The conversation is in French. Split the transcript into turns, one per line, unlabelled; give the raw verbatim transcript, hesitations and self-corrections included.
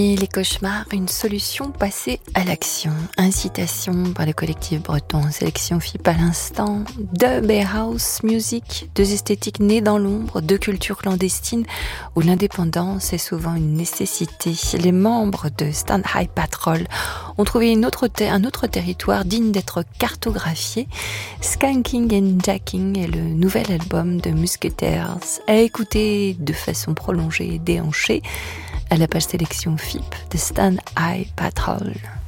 Et les cauchemars, une solution passée à l'action. Incitation par le collectif breton Sélection F I P à l'instant. Dub et house music, deux esthétiques nées dans l'ombre, deux cultures clandestines où l'indépendance est souvent une nécessité. Les membres de Stand High Patrol ont trouvé une autre ter- un autre territoire digne d'être cartographié. Skanking and Jacking est le nouvel album de Musketeers, à écouter de façon prolongée et déhanchée à la page sélection F I P de Stand High Patrol.